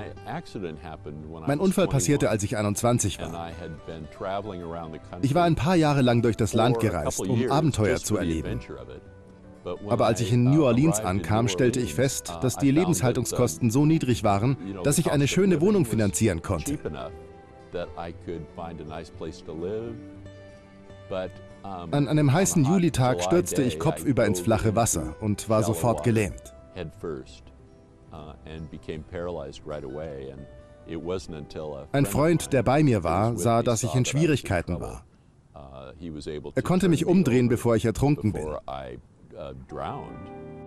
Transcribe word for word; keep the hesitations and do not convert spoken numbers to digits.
Mein Unfall passierte, als ich einundzwanzig war. Ich war ein paar Jahre lang durch das Land gereist, um Abenteuer zu erleben. Aber als ich in New Orleans ankam, stellte ich fest, dass die Lebenshaltungskosten so niedrig waren, dass ich eine schöne Wohnung finanzieren konnte. An einem heißen Julitag stürzte ich kopfüber ins flache Wasser und war sofort gelähmt. Ein Freund, der bei mir war, sah, dass ich in Schwierigkeiten war. Er konnte mich umdrehen, bevor ich ertrunken bin.